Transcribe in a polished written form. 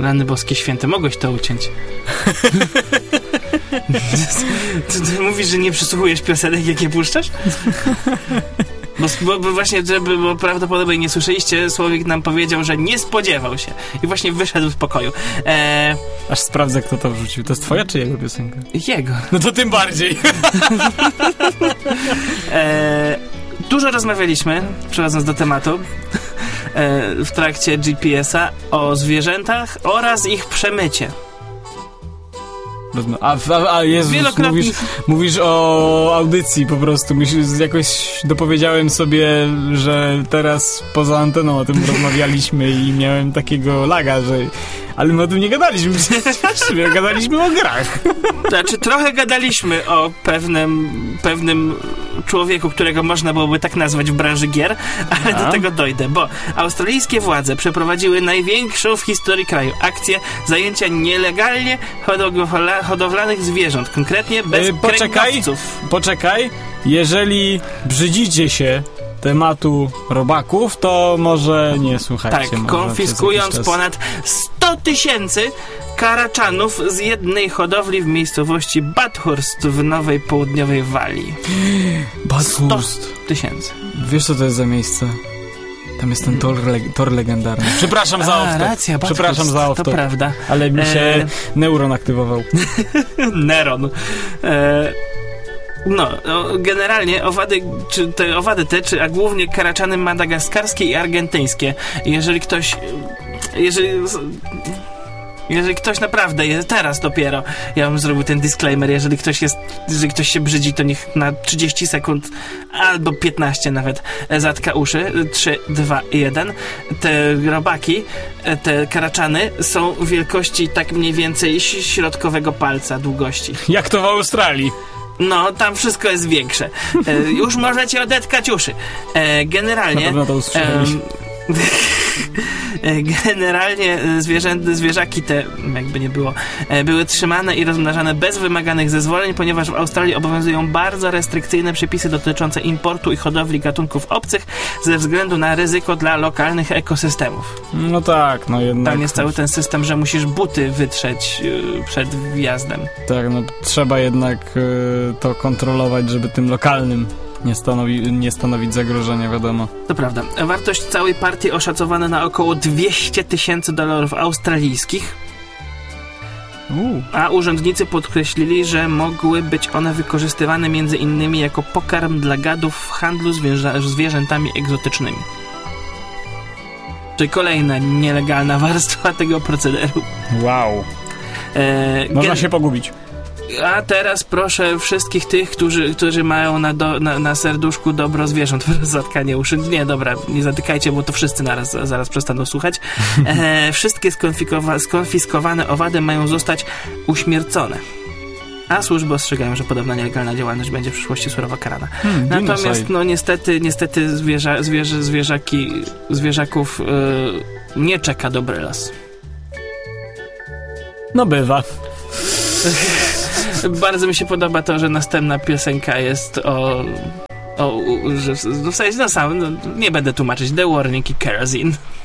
Rany boskie święte, mogłeś to uciąć. Ty mówisz, że nie przysłuchujesz piosenek, jakie puszczasz? Bo właśnie, bo prawdopodobnie nie słyszeliście, Słowik nam powiedział, że nie spodziewał się i właśnie wyszedł z pokoju. Aż sprawdzę, kto to wrzucił. To jest twoja czy jego piosenka? Jego. No to tym bardziej. Dużo rozmawialiśmy, przechodząc do tematu, w trakcie GPS-a o zwierzętach oraz ich przemycie. A Jezus, mówisz o audycji po prostu. Jakoś dopowiedziałem sobie, że teraz poza anteną o tym rozmawialiśmy i miałem takiego laga, że... Ale my o tym nie gadaliśmy, gadaliśmy o grach. Znaczy, trochę gadaliśmy o pewnym człowieku, którego można byłoby tak nazwać w branży gier, ale do tego dojdę, bo australijskie władze przeprowadziły największą w historii kraju akcję zajęcia nielegalnie hodowlanych zwierząt, konkretnie bez kręgowców. Poczekaj, jeżeli brzydzicie się tematu robaków, to może nie słuchajcie. Tak, konfiskując ponad 100 000 karaczanów z jednej hodowli w miejscowości Bathurst w Nowej Południowej Walii. Bathurst. 100 000. Wiesz, co to jest za miejsce? Tam jest ten tor legendarny. Przepraszam za off-top. Racja, przepraszam za off-top. To prawda. Ale mi się neuron aktywował. Neron. Generalnie a głównie karaczany madagaskarskie i argentyńskie. Jeżeli ktoś naprawdę jest, teraz dopiero, ja bym zrobił ten disclaimer, jeżeli ktoś się brzydzi, to niech na 30 sekund albo 15 nawet zatka uszy. 3, 2, 1. Te robaki, te karaczany są wielkości tak mniej więcej środkowego palca długości. Jak to w Australii? No, tam wszystko jest większe. Już możecie odetkać uszy. Generalnie... Na pewno to usłyszałeś. Generalnie zwierzaki te, jakby nie było, były trzymane i rozmnażane bez wymaganych zezwoleń, ponieważ w Australii obowiązują bardzo restrykcyjne przepisy dotyczące importu i hodowli gatunków obcych ze względu na ryzyko dla lokalnych ekosystemów. No tak, no jednak... Tam jest cały ten system, że musisz buty wytrzeć przed wjazdem. Tak, no trzeba jednak to kontrolować, żeby tym lokalnym nie stanowić zagrożenia, wiadomo. To prawda. Wartość całej partii oszacowana na około $200,000 australijskich. A urzędnicy podkreślili, że mogły być one wykorzystywane między innymi jako pokarm dla gadów w handlu zwierzętami egzotycznymi. Czyli kolejna nielegalna warstwa tego procederu. Wow. Można się pogubić. A teraz proszę wszystkich tych, którzy mają na serduszku dobro zwierząt, zatkanie uszy. Nie, dobra, nie zatykajcie, bo to wszyscy zaraz przestaną słuchać. Wszystkie skonfiskowane owady mają zostać uśmiercone. A służby ostrzegają, że podobna nielegalna działalność będzie w przyszłości surowo karana. Natomiast niestety zwierzaków nie czeka dobry los. No bywa. Bardzo mi się podoba to, że następna piosenka jest nie będę tłumaczyć, The Warning i Kerosene.